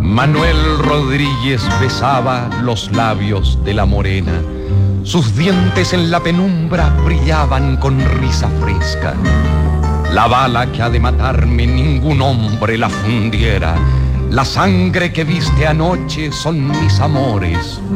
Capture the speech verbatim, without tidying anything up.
Manuel Rodríguez besaba los labios de la morena. Sus dientes en la penumbra brillaban con risa fresca. La bala que ha de matarme ningún hombre la fundiera. La sangre que viste anoche son mis amores.